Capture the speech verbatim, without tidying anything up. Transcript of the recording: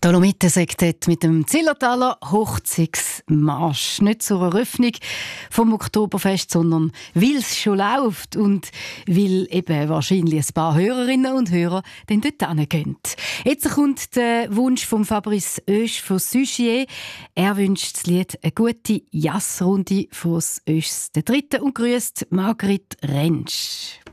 Dolomitensekt mit dem Zillertaler Hochzeitsmarsch. Nicht zur Eröffnung vom Oktoberfest, sondern weil es schon läuft und weil eben wahrscheinlich ein paar Hörerinnen und Hörer dann dort hingehen. Jetzt kommt der Wunsch von Fabrice Oesch von Suchier. Er wünscht das Lied «Eine gute Jassrunde» von Oeschs der Dritte und grüßt Margrit Rentsch.